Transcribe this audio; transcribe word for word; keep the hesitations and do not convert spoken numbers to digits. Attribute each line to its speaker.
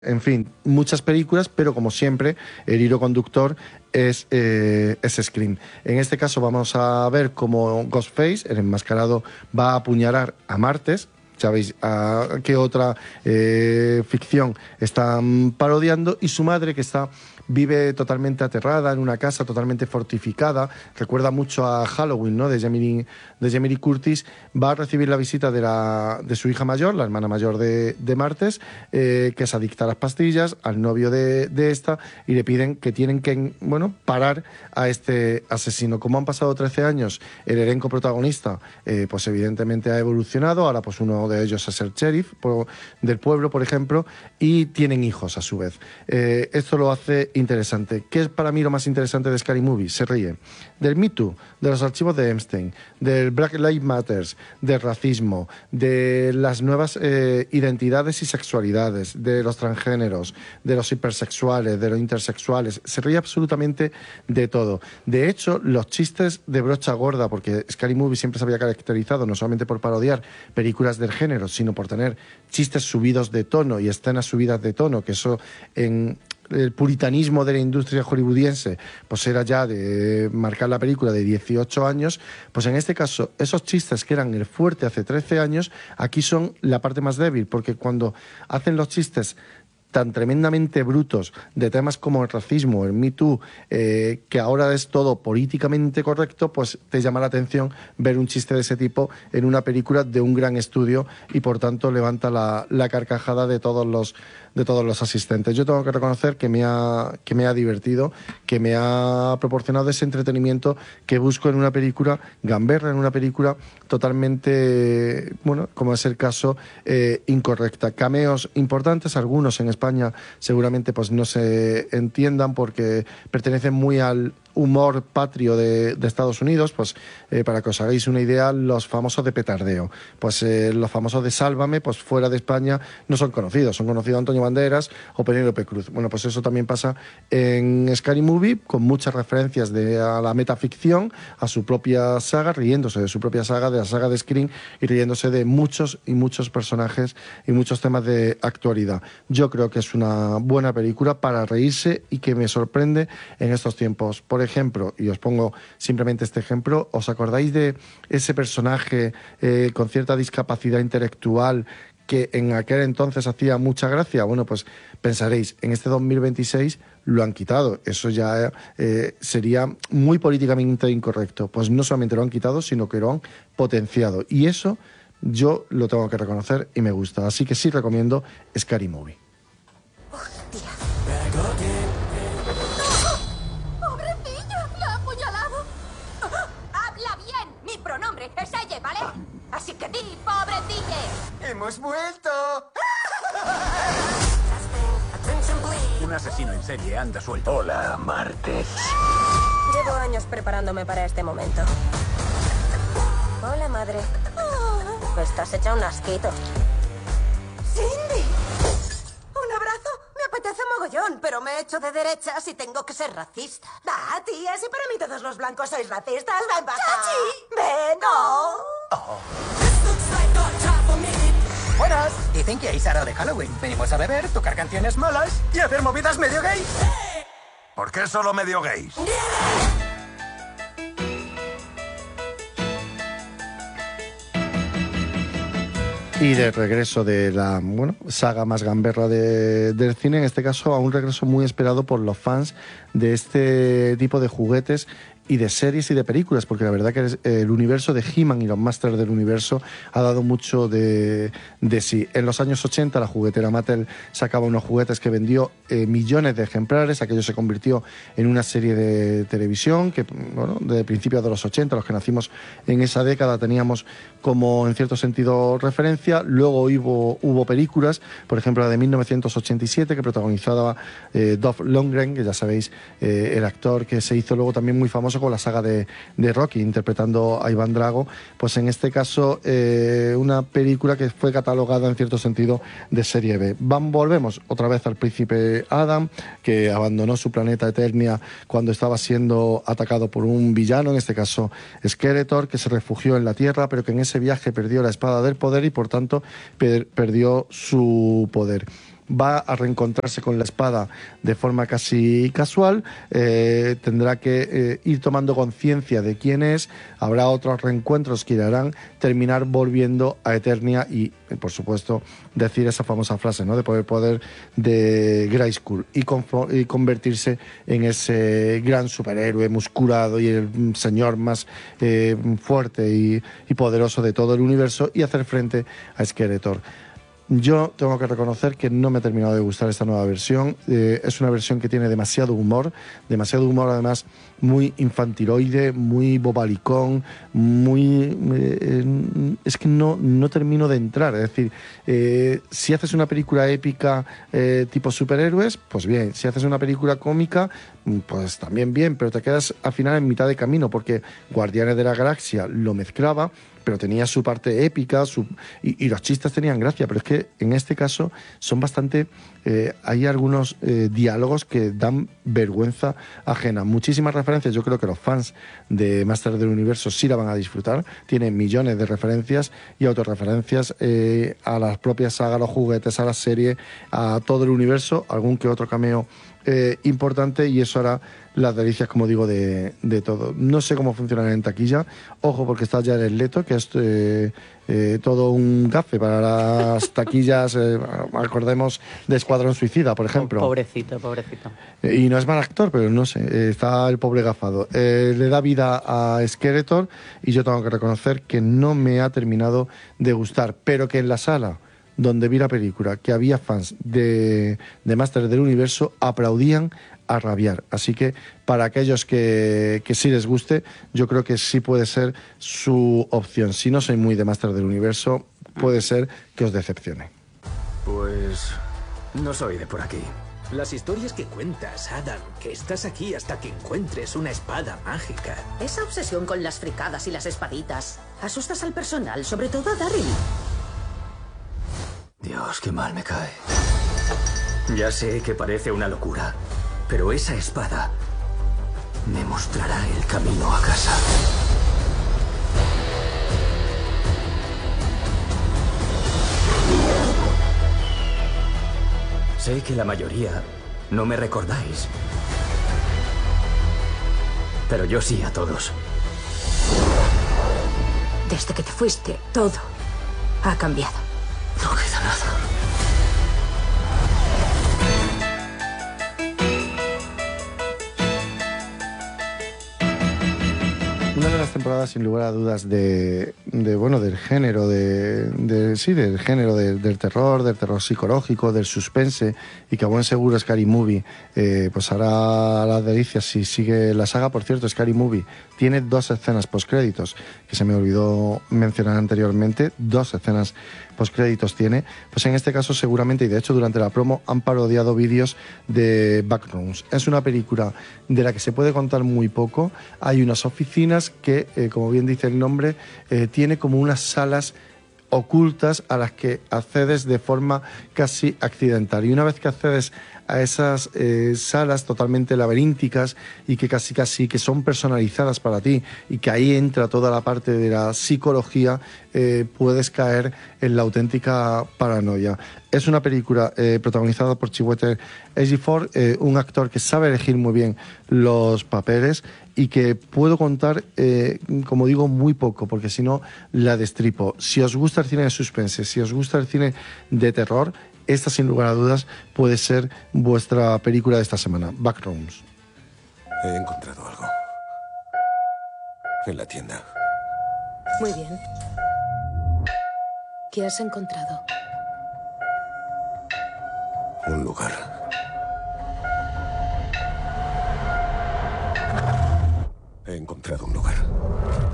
Speaker 1: En fin, muchas películas, pero como siempre, el hilo conductor es, eh, es Scream. En este caso vamos a ver cómo Ghostface, el enmascarado, va a apuñalar a Martes. ¿Sabéis a qué otra eh, ficción están parodiando? Y su madre, que está vive totalmente aterrada en una casa totalmente fortificada, recuerda mucho a Halloween, ¿no?, de Jamie, de Jamie Lee Curtis, va a recibir la visita de, la, de su hija mayor, la hermana mayor de, de Martes, eh, que es adicta a las pastillas, al novio de, de esta, y le piden que tienen que, bueno, parar a este asesino. Como han pasado trece años, el elenco protagonista, eh, pues evidentemente ha evolucionado, ahora pues uno de ellos es el sheriff por, del pueblo, por ejemplo, y tienen hijos a su vez. Eh, esto lo hace interesante. ¿Qué es para mí lo más interesante de Scary Movie? Se ríe del Me Too, de los archivos de Epstein, del Black Lives Matter, del racismo, de las nuevas eh, identidades y sexualidades, de los transgéneros, de los hipersexuales, de los intersexuales. Se ríe absolutamente de todo. De hecho, los chistes de brocha gorda, porque Scary Movie siempre se había caracterizado no solamente por parodiar películas del género, sino por tener chistes subidos de tono y escenas subidas de tono, que eso en el puritanismo de la industria hollywoodiense pues era ya de marcar la película de dieciocho años, pues en este caso esos chistes que eran el fuerte hace trece años, aquí son la parte más débil, porque cuando hacen los chistes tan tremendamente brutos de temas como el racismo, el Me Too, eh, que ahora es todo políticamente correcto, pues te llama la atención ver un chiste de ese tipo en una película de un gran estudio y por tanto levanta la, la carcajada de todos los de todos los asistentes. Yo tengo que reconocer que me ha que me ha divertido, que me ha proporcionado ese entretenimiento que busco en una película gamberra, en una película totalmente, bueno, como es el caso, eh, incorrecta. Cameos importantes, algunos en España seguramente pues no se entiendan porque pertenecen muy al humor patrio de, de Estados Unidos, pues eh, para que os hagáis una idea, los famosos de petardeo, pues eh, los famosos de Sálvame, pues fuera de España no son conocidos, son conocidos Antonio Banderas o Penélope Cruz. Bueno, pues eso también pasa en Scary Movie, con muchas referencias de, a la metaficción, a su propia saga, riéndose de su propia saga, de la saga de Scream, y riéndose de muchos y muchos personajes y muchos temas de actualidad. Yo creo que es una buena película para reírse y que me sorprende en estos tiempos. Por ejemplo, y os pongo simplemente este ejemplo, ¿os acordáis de ese personaje eh, con cierta discapacidad intelectual que en aquel entonces hacía mucha gracia? Bueno, pues pensaréis, en este dos mil veintiséis lo han quitado. Eso ya eh, sería muy políticamente incorrecto. Pues no solamente lo han quitado, sino que lo han potenciado. Y eso yo lo tengo que reconocer y me gusta. Así que sí recomiendo Scary Movie.
Speaker 2: ¡Hostia! Es ella, ¿vale? Así que di, pobrecille.
Speaker 3: ¡Hemos vuelto!
Speaker 4: Un asesino en serie anda suelto.
Speaker 5: Hola, Martes.
Speaker 2: Llevo años preparándome para este momento. Hola, madre. Oh. Estás hecha un asquito.
Speaker 6: ¡Cindy! ¿Un abrazo? Me apetece mogollón, pero me he hecho de derechas y tengo que ser racista. Ah, tía, si para mí todos los blancos sois racistas, ven para acá. ¡Chachi! ¡Ven, no!
Speaker 5: Oh.
Speaker 4: Buenas. Dicen que hay Sara de Halloween. Venimos a beber, tocar canciones malas y hacer movidas medio gays.
Speaker 5: ¿Por qué solo medio gays?
Speaker 1: Y de regreso de la bueno, saga más gamberra de, del cine, en este caso a un regreso muy esperado por los fans de este tipo de juguetes y de series y de películas, porque la verdad que el universo de He-Man y los Masters del Universo ha dado mucho de, de sí. En los años ochenta la juguetera Mattel sacaba unos juguetes que vendió eh, millones de ejemplares. Aquello se convirtió en una serie de televisión que, bueno, de principios de los ochenta, los que nacimos en esa década teníamos como en cierto sentido referencia. Luego hubo, hubo películas, por ejemplo la de mil novecientos ochenta y siete, que protagonizaba eh, Dolph Lundgren, que ya sabéis, eh, el actor que se hizo luego también muy famoso con la saga de, de Rocky, interpretando a Iván Drago. Pues en este caso eh, una película que fue catalogada en cierto sentido de serie B. Van, volvemos otra vez al príncipe Adam, que abandonó su planeta Eternia cuando estaba siendo atacado por un villano, en este caso Skeletor, que se refugió en la Tierra, pero que en ese viaje perdió la espada del poder y por tanto per- perdió su poder. va a reencontrarse con la espada de forma casi casual, eh, tendrá que eh, ir tomando conciencia de quién es, habrá otros reencuentros que le harán terminar volviendo a Eternia y, eh, por supuesto, decir esa famosa frase, ¿no?, de poder poder de Grayskull y, y convertirse en ese gran superhéroe musculado y el señor más eh, fuerte y, y poderoso de todo el universo y hacer frente a Skeletor. Yo tengo que reconocer que no me ha terminado de gustar esta nueva versión. Eh, es una versión que tiene demasiado humor, demasiado humor además muy infantiloide, muy bobalicón, muy... Eh, es que no, no termino de entrar. Es decir, eh, si haces una película épica eh, tipo superhéroes, pues bien. Si haces una película cómica, pues también bien, pero te quedas al final en mitad de camino, porque Guardianes de la Galaxia lo mezclaba, pero tenía su parte épica su, y, y los chistes tenían gracia, pero es que en este caso son bastante... Eh, hay algunos eh, diálogos que dan vergüenza ajena. Muchísimas referencias, yo creo que los fans de Masters del Universo sí la van a disfrutar. Tiene millones de referencias y autorreferencias eh, a las propias sagas, a los juguetes, a la serie, a todo el universo, algún que otro cameo eh, importante, y eso hará las delicias, como digo, de, de todo. No sé cómo funcionará en taquilla. Ojo, porque está ya el Leto, que es eh, eh, todo un gafe para las taquillas, eh, acordemos de Escuadrón Suicida, por ejemplo.
Speaker 3: Pobrecito, pobrecito.
Speaker 1: Eh, y no es mal actor, pero no sé, eh, está el pobre gafado. Eh, le da vida a Skeletor y yo tengo que reconocer que no me ha terminado de gustar, pero que en la sala donde vi la película, que había fans de, de Masters del Universo, aplaudían a rabiar. Así que para aquellos que, que sí les guste, yo creo que sí puede ser su opción. Si no soy muy de Masters del Universo, puede ser que os decepcione.
Speaker 7: Pues no soy de por aquí. Las historias que cuentas, Adam, que estás aquí hasta que encuentres una espada mágica.
Speaker 8: Esa obsesión con las fricadas y las espaditas. Asustas al personal, sobre todo a Daryl.
Speaker 7: Dios, qué mal me cae. Ya sé que parece una locura, pero esa espada me mostrará el camino a casa. Sé que la mayoría no me recordáis, pero yo sí a todos.
Speaker 8: Desde que te fuiste, todo ha cambiado.
Speaker 7: No queda nada.
Speaker 1: Una de las temporadas, sin lugar a dudas, de, de bueno, del género, de, de sí, del género de, del terror, del terror psicológico, del suspense, y que a buen seguro Scary Movie eh, pues hará las delicias si sigue la saga. Por cierto, Scary Movie tiene dos escenas postcréditos, que se me olvidó mencionar anteriormente, dos escenas postcréditos tiene, pues en este caso seguramente, y de hecho durante la promo han parodiado vídeos de Backrooms. Es una película de la que se puede contar muy poco. Hay unas oficinas que, eh, como bien dice el nombre, eh, tiene como unas salas ocultas a las que accedes de forma casi accidental. Y una vez que accedes a esas eh, salas totalmente laberínticas y que casi casi que son personalizadas para ti, y que ahí entra toda la parte de la psicología, eh, puedes caer en la auténtica paranoia. Es una película eh, protagonizada por Chiwetel Ejiofor, eh, un actor que sabe elegir muy bien los papeles y que puedo contar, eh, como digo, muy poco, porque si no la destripo. Si os gusta el cine de suspense, si os gusta el cine de terror, esta sin lugar a dudas puede ser vuestra película de esta semana, Backrooms.
Speaker 5: He encontrado algo. En la tienda.
Speaker 8: Muy bien. ¿Qué has encontrado?
Speaker 5: Un lugar. He encontrado un lugar.